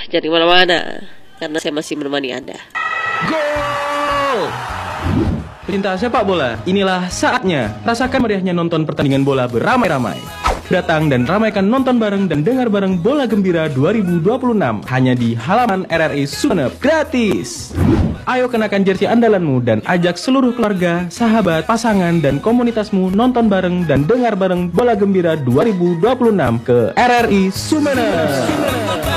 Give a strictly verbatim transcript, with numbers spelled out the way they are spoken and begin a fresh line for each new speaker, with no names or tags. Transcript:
jangan kemana-mana, karena saya masih menemani Anda.
Gol! Pecinta sepak bola, inilah saatnya. Rasakan meriahnya nonton pertandingan bola beramai-ramai. Datang dan ramaikan nonton bareng dan dengar bareng Bola Gembira dua ribu dua puluh enam hanya di halaman R R I Sumeneb, gratis. Ayo kenakan jersey andalanmu dan ajak seluruh keluarga, sahabat, pasangan, dan komunitasmu nonton bareng dan dengar bareng Bola Gembira dua ribu dua puluh enam ke R R I Sumeneb.